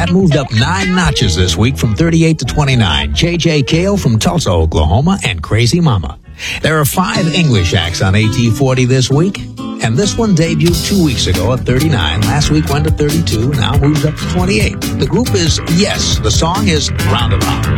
That moved up 9 notches this week from 38 to 29. J.J. Cale from Tulsa, Oklahoma, and Crazy Mama. There are 5 English acts on AT40 this week, and this one debuted 2 weeks ago at 39. Last week went to 32, now moves up to 28. The group is Yes. The song is Roundabout.